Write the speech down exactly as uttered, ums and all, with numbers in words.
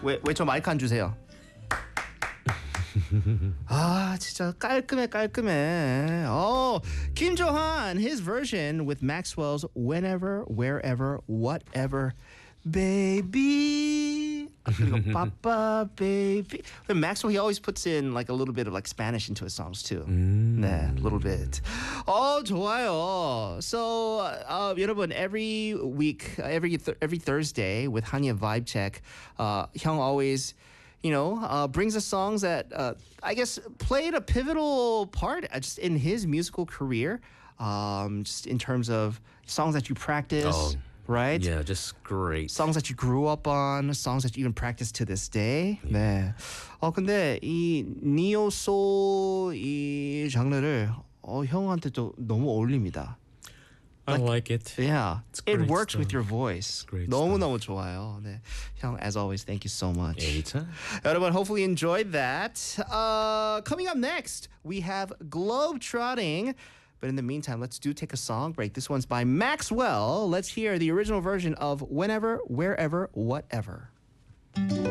왜왜 저 마이크 안 주세요? 아 진짜 깔끔해 깔끔해. Oh, Kim Jo-han, his version with Maxwell's Whenever, Wherever, Whatever, Baby. 그리고 Papa, Baby. But Maxwell, he always puts in like a little bit of like Spanish into his songs too. 음. 네, a little bit. 어 좋아요. So, uh, 여러분, every week, every th- every Thursday with Hanya Vibe Check, uh, Hyung always, you know, uh, brings us songs that uh, I guess played a pivotal part uh, just in his musical career, um, just in terms of songs that you practice, Oh, right? Yeah, just great. Songs that you grew up on, songs that you even practice to this day. 네. 어 근데 이 니오 소ul 이 장르를 어 형한테 좀 너무 어울립니다. I like it. Yeah, It's it great works with stuff. your voice. Great 너무 너무 좋아요. 네, 형, as always, thank you so much. Anytime. 여러분, hopefully enjoyed that. Uh, coming up next, we have Globetrotting. But in the meantime, let's do take a song break. This one's by Maxwell. Let's hear the original version of Whenever, Wherever, Whatever.